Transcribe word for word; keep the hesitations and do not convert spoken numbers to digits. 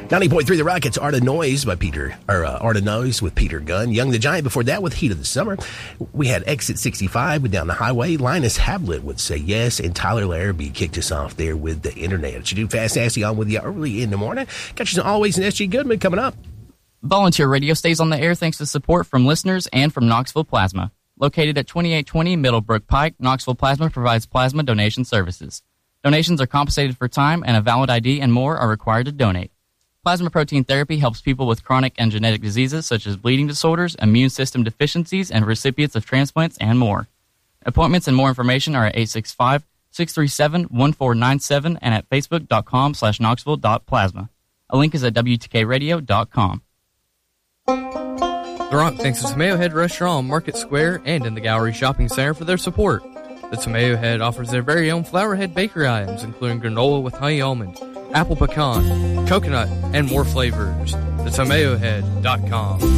ninety point three The Rockets, Art of Noise by Peter, or uh, Art of Noise with Peter Gunn. Young the Giant before that with Heat of the Summer. We had Exit sixty-five with Down the Highway. Linus Havlet would Say Yes. And Tyler Larrabee kicked us off there with The Internet. You do Fast Assy on with you early in the morning. Got you some Always and S G Goodman coming up. Volunteer Radio stays on the air thanks to support from listeners and from Knoxville Plasma. Located at twenty-eight twenty Middlebrook Pike, Knoxville Plasma provides plasma donation services. Donations are compensated for time, and a valid I D and more are required to donate. Plasma protein therapy helps people with chronic and genetic diseases such as bleeding disorders, immune system deficiencies, and recipients of transplants and more. Appointments and more information are at eight six five, six three seven, one four nine seven and at facebook.com slash knoxville.plasma. A link is at w t k radio dot com. The Rock thanks the Tomato Head Restaurant on Market Square and in the Gallery Shopping Center for their support. The Tomato Head offers their very own Flowerhead bakery items, including granola with honey almond, apple pecan, coconut, and more flavors. the tomato head dot com.